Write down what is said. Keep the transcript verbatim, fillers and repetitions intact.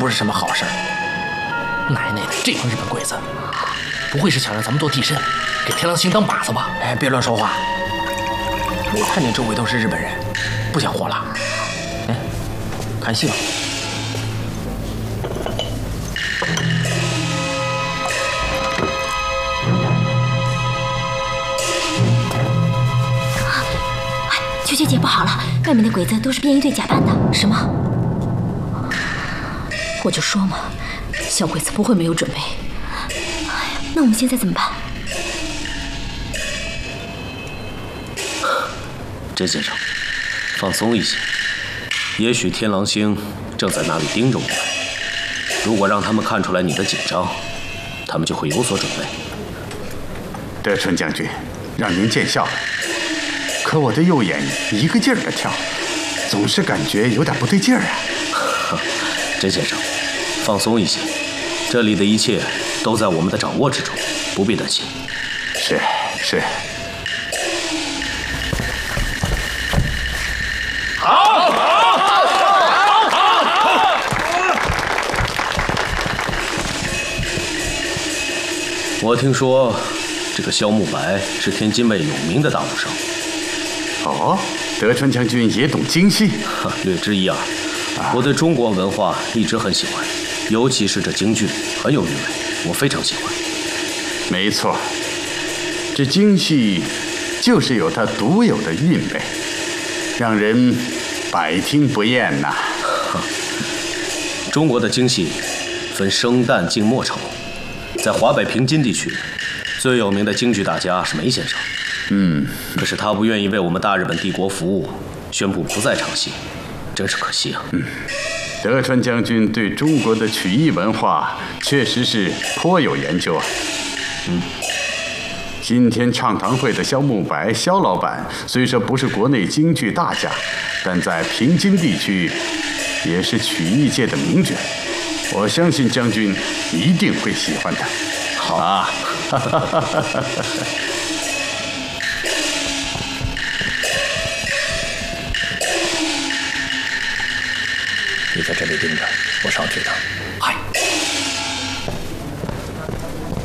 不是什么好事儿。奶奶的，这帮日本鬼子，不会是想让咱们做替身，给天狼星当靶子吧？哎，别乱说话！我看见周围都是日本人，不想活了。哎，看戏吧。 秋秋姐，不好了，外面的鬼子都是便衣队假扮的。什么？我就说嘛，小鬼子不会没有准备。那我们现在怎么办？ 甄先生，放松一些。也许天狼星正在那里盯着我们。如果让他们看出来你的紧张，他们就会有所准备。 德川将军，让您见笑了。可我的右眼一个劲儿的跳，总是感觉有点不对劲儿啊。 甄先生，放松一些，这里的一切都在我们的掌握之中，不必担心。 是是。 好，好，好，好，好！ 我听说，这个萧慕白是天津卫有名的大武生。 哦，德川将军也懂京戏， 略知一二。我对中国文化一直很喜欢，尤其是这京剧，很有韵味，我非常喜欢。 没错，这京戏就是有它独有的韵味，让人百听不厌呐。 中国的京戏分生旦净末朝，在华北平津地区，最有名的京剧大家是梅先生。 嗯， 可是他不愿意为我们大日本帝国服务，宣布不再唱戏，真是可惜啊。 嗯，德川将军对中国的曲艺文化确实是颇有研究啊。 嗯， 今天唱堂会的萧慕白萧老板，虽说不是国内京剧大家，但在平津地区也是曲艺界的名角。我相信将军一定会喜欢的。 好啊。 你在这里盯着，我上去一趟。